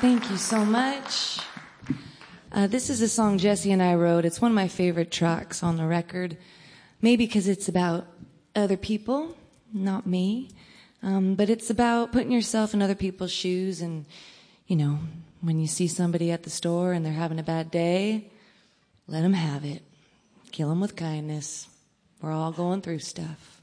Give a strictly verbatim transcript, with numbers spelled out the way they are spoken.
Thank you so much. Uh, this is a song Jesse and I wrote. It's one of my favorite tracks on the record. Maybe because it's about other people, not me. Um, but it's about putting yourself in other people's shoes and, you know, when you see somebody at the store and they're having a bad day, let them have it. Kill them with kindness. We're all going through stuff.